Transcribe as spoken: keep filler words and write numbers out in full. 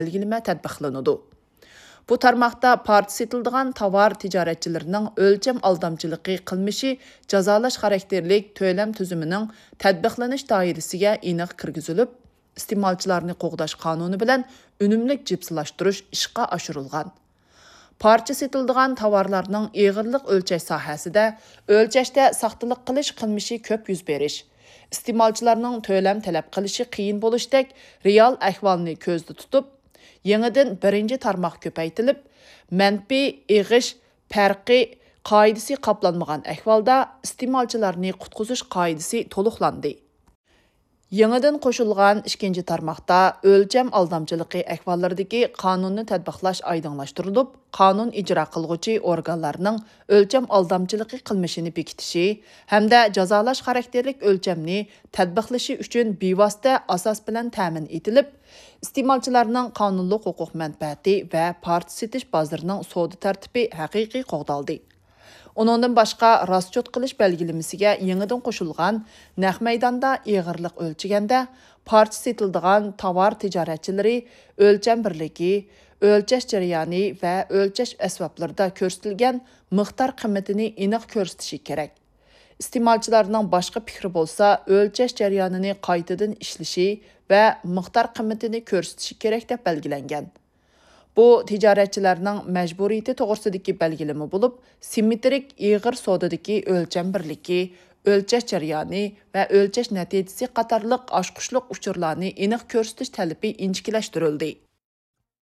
belgileme tətbiqlanıdı. Bu tarmaqda parti setildiğen tovar ticaretçilerinin ölçem aldamçılığı qılmışı cazalaş xarakterlik töylem tüzümünün tətbiqlanish dairesiga aniq kirgizilib, iste'molchilarni qo'g'dash qonuni bilan unumlik jipsilashtirish ishga oshirilgan. Parça setildiğen tovarlarning eg'irlik o'lchash sohasida o'lchashda saxtalik qilish qilmishi ko'p yuz berish, iste'molchilarning to'lam talab qilishi qiyin bo'lishdek real ahvolni ko'zda tutib, yangidan birinchi tarmoq ko'paytilib, manfiy eg'ish farqi qoidasi qoplanmagan ahvolda iste'molchilarni qutqizish qoidasi to'liqlandi. Yangidan qo'shilgan ikkinchi tarmoqda o'lcham aldamchiligi ahvollaridagi qonunni tatbiqlash oydinlashtirilib, qonun ijro qilg'uchi organlarning o'lcham aldamchiligi qilmishini bekitishi hamda jazolash xarakterlik o'lchamni tatbiqlashi uchun bevosita asos bilan ta'min etilib, iste'molchilarning qonunli huquq manfaati va parti setish bozorining savdo tartibi haqiqiy qo'g'daldi. Onundan başqa rastchot qilish belgilemesiga yangidan qo'shilgan naq maydonda eg'irlik o'lchaganda parti setildigan tovar tijoratchilari o'lcham birligi, o'lchash jarayoni va o'lchash asboblarida ko'rsatilgan miqdor qiymatini aniq ko'rsatishi kerak. Iste'molchilarning boshqa fikri bo'lsa, o'lchash jarayonini qaytadan ishlashi va miqdor qiymatini ko'rsatishi kerak deb belgilangan. Bu tijoratchilarning majburiyati to'g'risidagi belgilama bo'lib, simmetrik eg'ir savdodagi o'lcham birligi, o'lchash jarayoni va o'lchash natijasi qatorliq oshqushliq uchurlarni aniq ko'rsatish talabi inchikilashtirildi.